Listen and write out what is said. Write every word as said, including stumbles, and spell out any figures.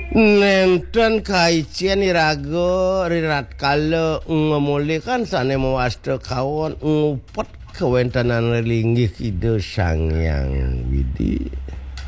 Nenten kaician irago rirat kala ngemulikan sane mewasta kawon ngupet kewentanan linggih ide sang yang widi